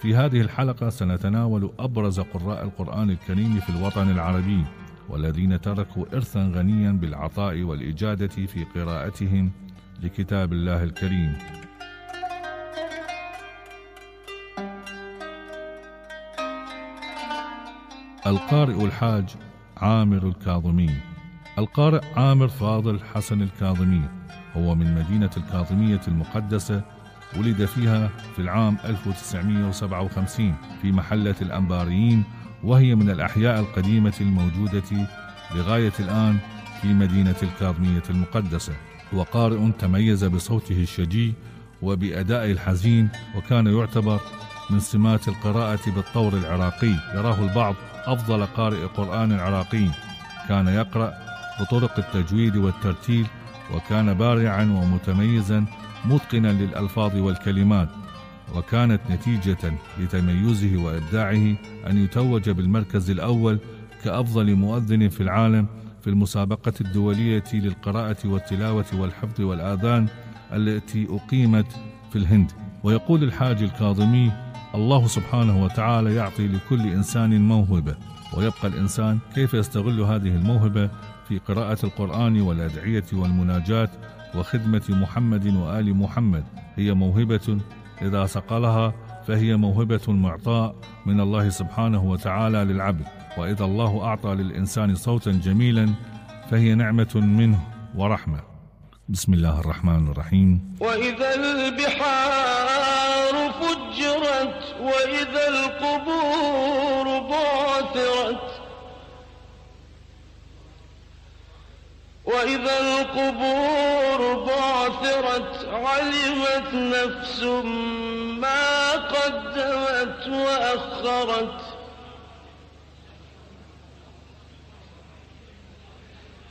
في هذه الحلقة سنتناول أبرز قراء القرآن الكريم في الوطن العربي، والذين تركوا إرثا غنيا بالعطاء والإجادة في قراءتهم لكتاب الله الكريم. القارئ الحاج عامر الكاظمي. القارئ عامر فاضل حسن الكاظمي هو من مدينة الكاظمية المقدسة، ولد فيها في العام 1957 في محلة الأنباريين، وهي من الأحياء القديمة الموجودة لغاية الآن في مدينة الكاظمية المقدسة. وقارئ تميز بصوته الشجي وبأداء الحزين، وكان يعتبر من سمات القراءة بالطور العراقي، يراه البعض أفضل قارئ قرآن عراقي. كان يقرأ بطرق التجويد والترتيل، وكان بارعا ومتميزا متقنا للألفاظ والكلمات، وكانت نتيجة لتميزه وإبداعه أن يتوج بالمركز الأول كأفضل مؤذن في العالم في المسابقة الدولية للقراءة والتلاوة والحفظ والآذان التي أقيمت في الهند. ويقول الحاج الكاظمي: الله سبحانه وتعالى يعطي لكل إنسان موهبة، ويبقى الإنسان كيف يستغل هذه الموهبة في قراءة القرآن والأدعية والمناجات وخدمة محمد وآل محمد. هي موهبة إذا صقلها فهي موهبة معطاء من الله سبحانه وتعالى للعبد، وإذا الله أعطى للإنسان صوتا جميلا فهي نعمة منه ورحمة. بسم الله الرحمن الرحيم. وإذا البحار فجرت وإذا القبور بعثرت وإذا القبور بعثرت علمت نفس ما قدمت وأخرت